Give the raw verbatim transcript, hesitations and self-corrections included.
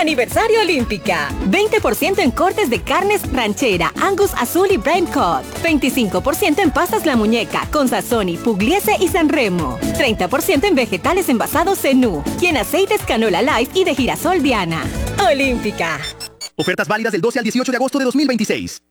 aniversario Olímpica. veinte por ciento en cortes de carnes ranchera, Angus Azul y Prime Cut. veinticinco por ciento en pastas La Muñeca, con Sazoni, Pugliese y Sanremo. treinta por ciento en vegetales envasados Zenú. Y en aceites Canola Life y de girasol Diana. Olímpica. Ofertas válidas del doce al dieciocho de agosto de dos mil veintiséis.